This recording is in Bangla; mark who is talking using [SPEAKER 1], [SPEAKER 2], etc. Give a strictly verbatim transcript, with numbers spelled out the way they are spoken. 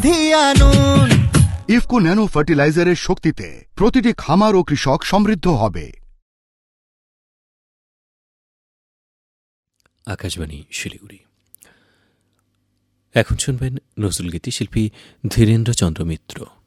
[SPEAKER 1] ইফকো ন্যানো ফার্টিলাইজারের শক্তিতে প্রতিটি খামার ও কৃষক সমৃদ্ধ হবে।
[SPEAKER 2] আকাশবাণী শিলিগুড়ি। এখন শুনবেন নজরুলগীতি শিল্পী ধীরেন্দ্র চন্দ্র মিত্র।